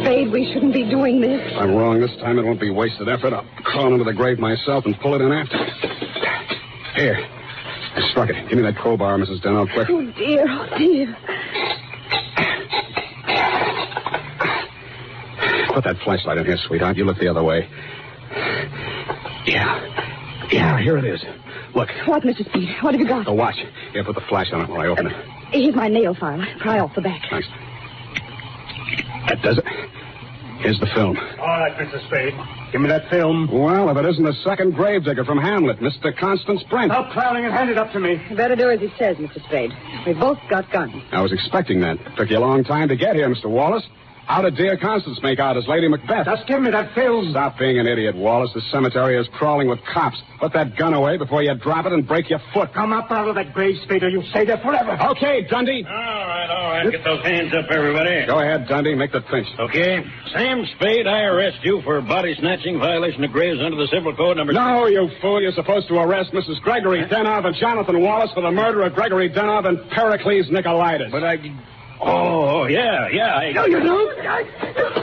Spade, we shouldn't be doing this. If I'm wrong this time, it won't be wasted effort. I'll crawl into the grave myself and pull it in after. Here. I struck it. Give me that crowbar, Mrs. Deno, quick. Oh, dear. Oh, dear. Put that flashlight in here, sweetheart. You look the other way. Yeah, here it is. Look. What, Mr. Speed? What have you got? The watch. Here, put the flash on it while I open it. Here's my nail file. Pry off the back. Thanks. That does it. Here's the film. All right, Mr. Spade. Give me that film. Well, if it isn't the second gravedigger from Hamlet, Mr. Constance Brent. Stop clowning and hand it up to me. You better do as he says, Mr. Spade. We both got guns. I was expecting that. It took you a long time to get here, Mr. Wallace. How did dear Constance make out as Lady Macbeth? Just give me that film. Stop being an idiot, Wallace. The cemetery is crawling with cops. Put that gun away before you drop it and break your foot. Come up out of that grave, Spade, or you'll stay there forever. Okay, Dundee. All right. Get those hands up, everybody. Go ahead, Dundee. Make the pinch. Okay. Sam Spade, I arrest you for body snatching, violation of graves under the Civil Code number... No, you fool. You're supposed to arrest Mrs. Gregory Denov and Jonathan Wallace for the murder of Gregory Denov and Pericles Nicolaitis. But I... Oh, yeah. No, you don't.